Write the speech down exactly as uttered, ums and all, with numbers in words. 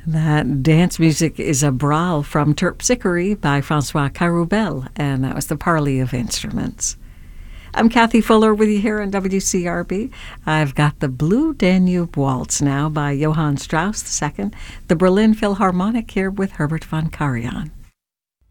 That dance music is a brawl from Terpsichore by Francois Caroubel, and that was the Parley of Instruments. I'm Kathy Fuller with you here on W C R B. I've got the Blue Danube Waltz now by Johann Strauss the Second, the Berlin Philharmonic here with Herbert von Karajan.